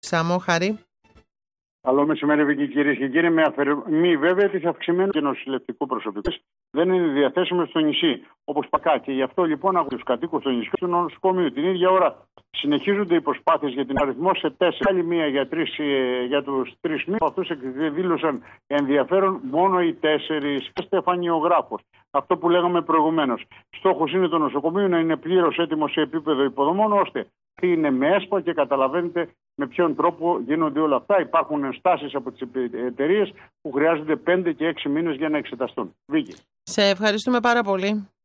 Σαμό, Χάρη. Καλό μεσημέρι, κυρίες και κύριοι. Με αφορμή βέβαια τη αυξημένη και νοσηλευτικού προσωπικού δεν είναι διαθέσιμο στο νησί, όπως πακά. Και γι' αυτό λοιπόν από τους κατοίκους του νησιού του νοσοκομείου την ίδια ώρα συνεχίζονται οι προσπάθειες για την αριθμό σε 4. Άλλη μία για τους 3 μήνες. Από αυτούς δήλωσαν ενδιαφέρον μόνο οι 4. Στεφανιογράφος. Αυτό που λέγαμε προηγουμένως. Στόχος είναι το νοσοκομείο να είναι πλήρως έτοιμο σε επίπεδο υποδομών, ώστε είναι με ΕΣΠΑ και καταλαβαίνετε με ποιον τρόπο γίνονται όλα αυτά. Υπάρχουν ενστάσεις από τις εταιρείες που χρειάζονται 5 και 6 μήνες για να εξεταστούν. Βίκη. Σε ευχαριστούμε πάρα πολύ.